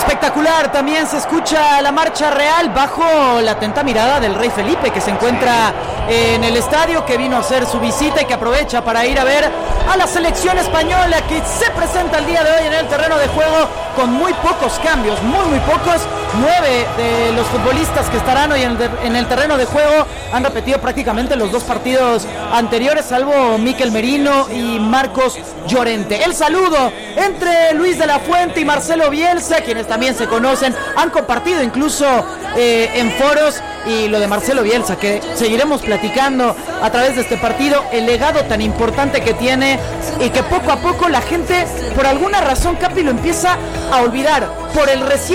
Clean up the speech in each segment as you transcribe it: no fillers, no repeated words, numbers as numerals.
Espectacular, también se escucha la marcha real bajo la atenta mirada del rey Felipe, que se encuentra en el estadio, que vino a hacer su visita y que aprovecha para ir a ver a la selección española, que se presenta el día de hoy en el terreno de juego con muy pocos cambios, muy pocos. 9 de los futbolistas que estarán hoy en el terreno de juego han repetido prácticamente los 2 partidos anteriores, salvo Mikel Merino y Marcos Llorente. El saludo entre Luis de la Fuente y Marcelo Bielsa, quienes también se conocen, han compartido incluso en foros, y lo de Marcelo Bielsa, que seguiremos platicando a través de este partido, el legado tan importante que tiene y que poco a poco la gente, por alguna razón, Capi, lo empieza a olvidar por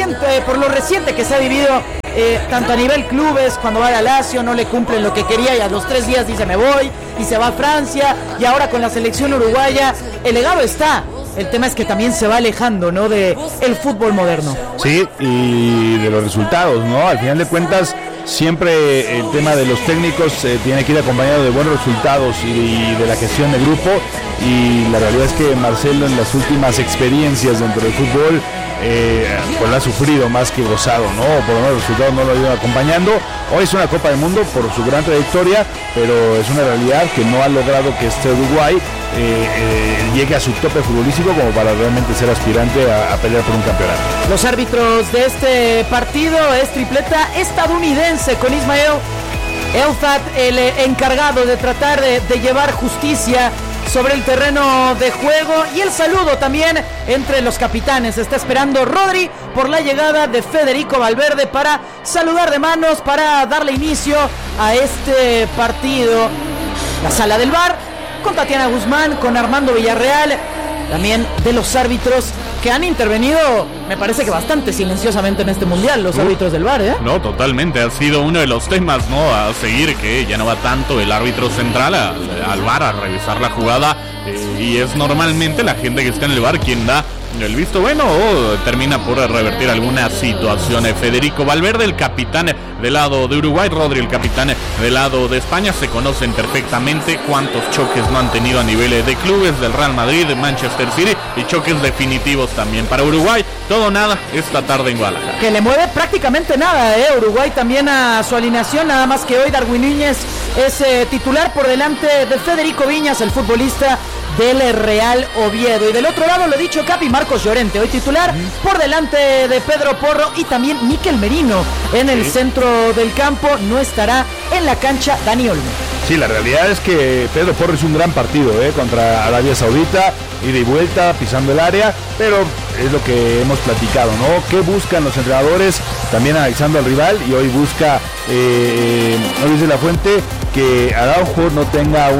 lo reciente que se ha vivido, tanto a nivel clubes, cuando va a Lazio no le cumplen lo que quería y a los 3 días dice me voy y se va a Francia, y ahora con la selección uruguaya el legado está. El tema es que también se va alejando, ¿no?, de el fútbol moderno. Sí, y de los resultados, ¿no? Al final de cuentas, siempre el tema de los técnicos tiene que ir acompañado de buenos resultados y de la gestión de grupo, y la realidad es que Marcelo en las últimas experiencias dentro del fútbol pues lo ha sufrido más que gozado, ¿no? Por lo menos los resultados no lo han ido acompañando. Hoy es una Copa del Mundo por su gran trayectoria, pero es una realidad que no ha logrado que este Uruguay llegue a su tope futbolístico como para realmente ser aspirante a pelear por un campeonato. Los árbitros de este partido es tripleta estadounidense, con Ismael Elfat, el encargado de tratar de llevar justicia sobre el terreno de juego, y el saludo también entre los capitanes. Está esperando Rodri por la llegada de Federico Valverde para saludar de manos, para darle inicio a este partido. La sala del VAR con Tatiana Guzmán, con Armando Villarreal, también de los árbitros que han intervenido, me parece que bastante silenciosamente en este mundial, los árbitros del VAR, ¿eh? No, totalmente, ha sido uno de los temas, ¿no?, a seguir, que ya no va tanto el árbitro central al VAR a revisar la jugada, y es normalmente la gente que está en el VAR quien da el visto bueno o termina por revertir alguna situación. Federico Valverde, el capitán del lado de Uruguay, Rodri, el capitán del lado de España, se conocen perfectamente. Cuántos choques no han tenido a nivel de clubes, del Real Madrid, de Manchester City, y choques definitivos también para Uruguay. Todo nada esta tarde en Guadalajara. Que le mueve prácticamente nada, Uruguay también a su alineación, nada más que hoy Darwin Núñez es titular por delante de Federico Viñas, el futbolista del Real Oviedo. Y del otro lado, lo dicho, Capi, Marcos Llorente, hoy titular por delante de Pedro Porro, y también Mikel Merino en el centro del campo. No estará en la cancha Dani Olmo. Sí, la realidad es que Pedro Porro hizo un gran partido contra Arabia Saudita, ida y vuelta, pisando el área, pero es lo que hemos platicado, ¿no? ¿Qué buscan los entrenadores? También analizando al rival, y hoy busca Luis de la Fuente que Araujo no tenga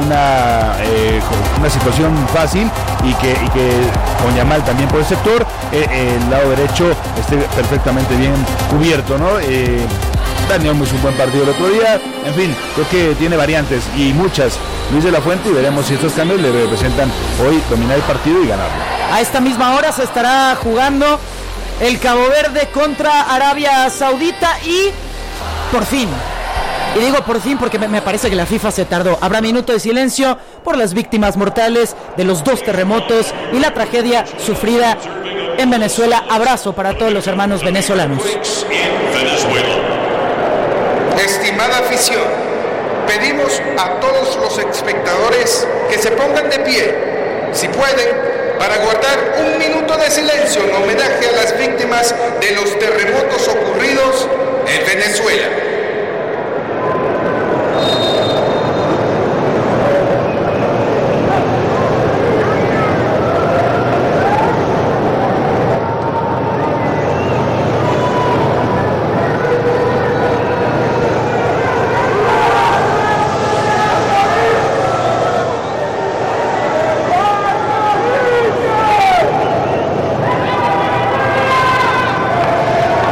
una situación fácil, y que con Yamal también por el sector, el lado derecho esté perfectamente bien cubierto, ¿no? Daniel hizo un buen partido el otro día. En fin, creo que tiene variantes y muchas Luis de la Fuente, y veremos si estos cambios le representan hoy dominar el partido y ganarlo. A esta misma hora se estará jugando el Cabo Verde contra Arabia Saudita, y por fin, y digo por fin porque me parece que la FIFA se tardó, habrá minuto de silencio por las víctimas mortales de los 2 terremotos y la tragedia sufrida en Venezuela. Abrazo para todos los hermanos venezolanos. Estimada afición, pedimos a todos los espectadores que se pongan de pie, si pueden, para guardar un minuto de silencio en homenaje a las víctimas de los terremotos ocurridos en Venezuela.